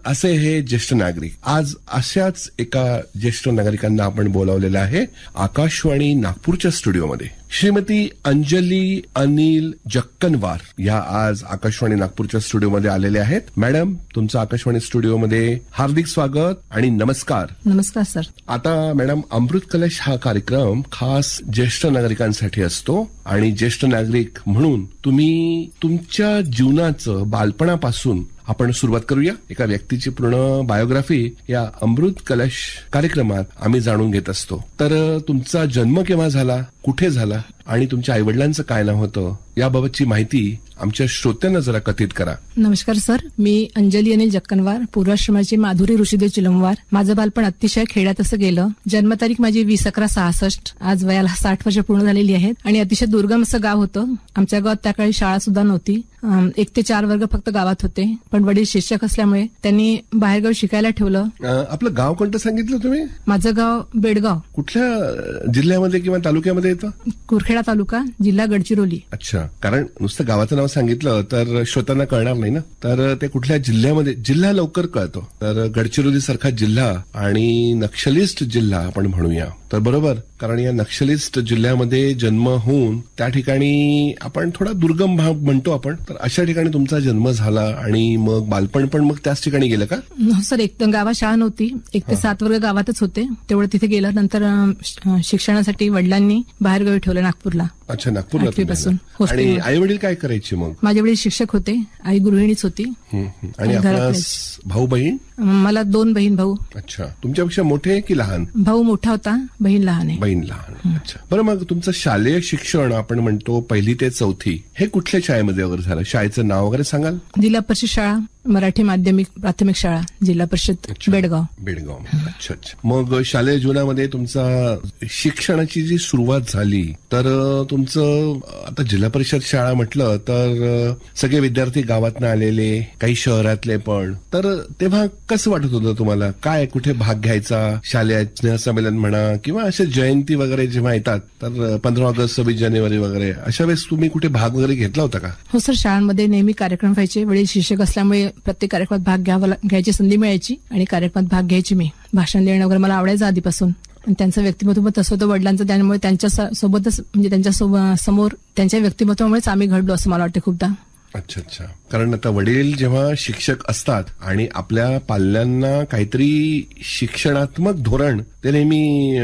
असे हे ज्येष्ठ नागरिक. आज अशाच एका ज्येष्ठ नागरिकांना आपण बोलावलेलं आहे आकाशवाणी नागपूरच्या स्टुडिओमध्ये. श्रीमती अंजली अनिल जक्कनवार या आज आकाशवाणी नागपूरच्या स्टुडिओमध्ये आलेले आहेत. मॅडम, तुमचं आकाशवाणी स्टुडिओमध्ये हार्दिक स्वागत आणि नमस्कार. नमस्कार सर. आता मॅडम, अमृत कलश हा कार्यक्रम खास ज्येष्ठ नागरिकांसाठी असतो आणि ज्येष्ठ नागरिक म्हणून तुम्ही तुमच्या जीवनाचं बालपणापासून आपण सुरुवात करूया. एका व्यक्तीची पूर्ण बायोग्राफी या अमृत कलश कार्यक्रमात आम्ही जाणून घेत असतो. तर तुमचा जन्म केव्हा झाला, कुठे झाला आणि तुमच्या आईवडिलांचं काय नाव होतं याबाबतची माहिती आमच्या श्रोत्यांना जरा कथित करा. नमस्कार सर, मी अंजली अनिल जक्कनवार, पूर्वाश्रमाची माधुरी ऋषीदेव चिलमवार. माझं बालपण अतिशय खेड्यात असं गेलं. जन्मतारीख माझी 20/11/66. आज वयाला 60 वर्ष पूर्ण झालेली आहेत आणि अतिशय दुर्गम असं गाव होतं. आमच्या गावात त्या काळी शाळा सुद्धा नव्हती. 1 ते 4 वर्ग फक्त गावात होते. पण वडील शिक्षक असल्यामुळे त्यांनी बाहेरगाव शिकायला ठेवलं. आपलं गाव कोणतं सांगितलं तुम्ही? माझं गाव बेडगाव. कुठल्या जिल्ह्यामध्ये किंवा तालुक्यामध्ये येतं? कुरखेडा तालुका, जिल्हा गडचिरोली. अच्छा, कारण नुसतं गावाचं नाव सांगितलं तर श्रोत्यांना कळणार नाही ना. तर ते कुठल्या जिल्ह्यामध्ये, जिल्हा लवकर कळतो. तर गडचिरोली सारखा जिल्हा आणि नक्षलिस्ट जिल्हा आपण म्हणूया तर बरोबर. कारण या नक्षलिस्ट जिल्ह्यामध्ये जन्म होऊन त्या ठिकाणी आपण थोडा दुर्गम भाग म्हणतो आपण. तर अशा ठिकाणी तुमचा जन्म झाला आणि मग बालपण पण मग त्याच ठिकाणी गेलं का? सर, एक तर गावात शाळा नव्हती. 1 ते 7 वर्ग गावातच होते. तेवढं तिथे गेलं. नंतर शिक्षणासाठी वडिलांनी बाहेरगावी ठेवलं नागपूरला. अच्छा, नागपूरला. 8वी पासून. आणि आई वडील काय करायचे मग? माझे वडील शिक्षक होते, आई गृहिणीच होती. आणि आपला भाऊ बहीण? मला 2 बहीण भाऊ. अच्छा, तुमच्यापेक्षा मोठे की लहान? भाऊ मोठा होता, बहीण लहान आहे. बहीण लहान. अच्छा, बरं. मग तुमचं शालेय शिक्षण आपण म्हणतो 1ली ते 4थी हे कुठल्या शाळेमध्ये वगैरे झालं? शाळेचं नाव वगैरे सांगाल? जिल्हा परिषद शाळा, मराठी माध्यमिक प्राथमिक शाळा, जिल्हा परिषद बेडगाव. बेडगाव. अच्छा अच्छा. मग शालेय जीवनामध्ये तुमचा शिक्षणाची जी सुरुवात झाली तर तुमचं आता जिल्हा परिषद शाळा म्हटलं तर सगळे विद्यार्थी गावातनं आलेले, काही शहरातले पण. तर तेव्हा कसं वाटत होतं तुम्हाला? काय, कुठे भाग घ्यायचा? शालेय स्नेहसंमेलन म्हणा किंवा अशा जयंती वगैरे जेव्हा येतात तर 15 ऑगस्ट 26 जानेवारी वगैरे अशा वेळेस तुम्ही कुठे भाग वगैरे घेतला होता का? हो सर, शाळांमध्ये नेहमी कार्यक्रम व्हायचे. वडील शिक्षक असल्यामुळे प्रत्येक कार्यक्रमात भाग घ्यायची संधी मिळायची आणि कार्यक्रमात भाग घ्यायची मी. भाषण देणं वगैरे मला आवडायचं आधीपासून. त्यांचं व्यक्तिमत्व पण तसं होतं वडिलांचं. त्यामुळे त्यांच्या सोबतच म्हणजे त्यांच्या समोर त्यांच्या व्यक्तिमत्वामुळेच आम्ही घडलो असं मला वाटतं खूपदा. अच्छा अच्छा. कारण आता वडील जेव्हा शिक्षक असतात आणि आपल्या पाल्यांना काहीतरी शिक्षणात्मक धोरण ते नेहमी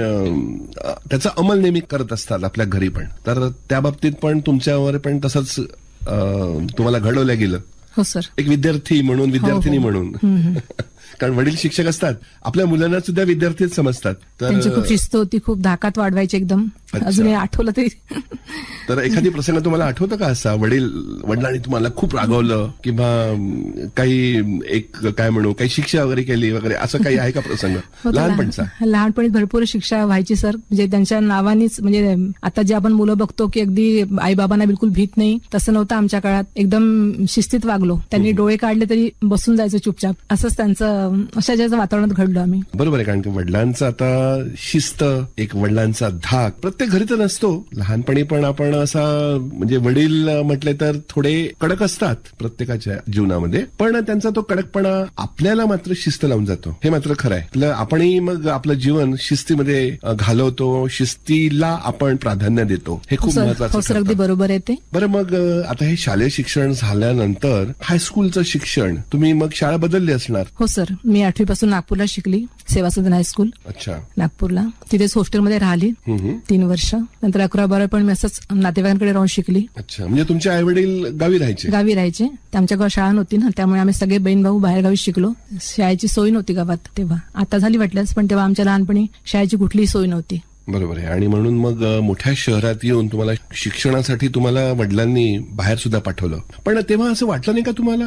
त्याचा अंमल नेहमी करत असतात आपल्या घरी पण. तर त्या बाबतीत पण तुमच्यावर पण तसंच तुम्हाला घडवलं गेलं? हो सर. एक विद्यार्थी म्हणून, विद्यार्थिनी म्हणून. कारण वडील शिक्षक असतात, आपल्या मुलांना सुद्धा विद्यार्थीच समजतात. तर त्यांची खूप शिस्त होती, खूप धाकात वाढवायची एकदम. अजूनही आठवलं तरी. तर एखादी प्रसंग तुम्हाला आठवतं का असा वडिलांनी तुम्हाला खूप रागवलं किंवा काही एक काय म्हणू, काही शिक्षा वगैरे केली वगैरे, असं काही आहे का प्रसंग लहानपणचा? लहानपणी भरपूर शिक्षा व्हायची सर. म्हणजे त्यांच्या नावानीच, म्हणजे आता जे आपण मुलं बघतो की अगदी आईबाबांना बिलकुल भीत नाही, तसं नव्हतं आमच्या काळात. एकदम शिस्तीत वागलो. त्यांनी डोळे काढले तरी बसून जायचं चुपचाप. असंच त्यांचं अशा ज्याचं वातावरणात घडलो आम्ही. बरोबर आहे. कारण की वडिलांचा आता शिस्त, एक वडिलांचा धाक प्रत्येक घरी तर नसतो. लहानपणी पण आपण असा म्हणजे वडील म्हटले तर थोडे कडक असतात प्रत्येकाच्या जीवनामध्ये, पण त्यांचा तो कडकपणा आपल्याला मात्र शिस्त लावून जातो. हे मात्र खरं आहे. आपणही मग आपलं जीवन शिस्तीमध्ये घालवतो, शिस्तीला आपण प्राधान्य देतो. हे खूप महत्वाचं. अगदी बरोबर आहे ते. बरं, मग आता हे शालेय शिक्षण झाल्यानंतर हायस्कूलचं शिक्षण तुम्ही मग शाळा बदलली असणार? हो सर, मी 8वी पासून नागपूरला शिकली, सेवा सदन हायस्कूल. अच्छा. नागपूरला. तिथेच हॉस्टेलमध्ये राहिली 3 वर्ष. नंतर 11-12 पण मी असंच नातेवाईकांकडे राहून शिकली. अच्छा. म्हणजे तुमचे आई वडील गावी राहायचे? गावी राहायचे. आमच्या गावात शाळा नव्हती ना, त्यामुळे आम्ही सगळे बहीण भाऊ बाहेर गावी शिकलो. शाळेची सोय नव्हती गावात तेव्हा. आता झाली वाटल्यास, पण तेव्हा आमच्या लहानपणी शाळेची कुठलीही सोय नव्हती. बरोबर आहे. आणि म्हणून मग मोठ्या शहरात येऊन तुम्हाला शिक्षणासाठी तुम्हाला वडिलांनी बाहेर सुद्धा पाठवलं. पण तेव्हा असं वाटलं नाही का तुम्हाला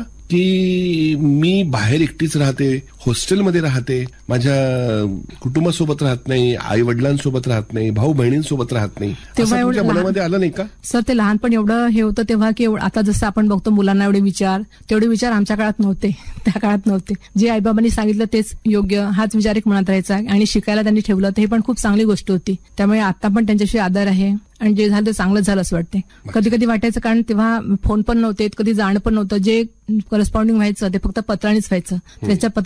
की मी बाहेर एकटीच राहते, हॉस्टेलमध्ये राहते, माझ्या कुटुंबासोबत राहत नाही, आई वडिलांसोबत राहत नाही, भाऊ बहिणींसोबत राहत नाही, तेव्हा तुमच्या मनामध्ये आलं नाही का? सर, ते लहानपण एवढं हे होतं तेव्हा की आता जसं आपण बघतो मुलांना एवढे विचार, तेवढे विचार आमच्या काळात नव्हते, त्या काळात नव्हते. जे आईबाबांनी सांगितलं तेच योग्य, हाच विचार एक मनात राहायचा. आणि शिकायला त्यांनी ठेवलं तर हे पण खूप चांगली गोष्ट होती. त्यामुळे आता पण त्यांच्याशी आदर आहे. आणि जे झालं ते चांगलंच झालं असं वाटते. कधी कधी वाटायचं, कारण तेव्हा फोन पण नव्हते, कधी जाणं पण नव्हतं. जे करस्पॉन्डिंग व्हायचं ते फक्त पत्रानेच व्हायचं. त्याच्या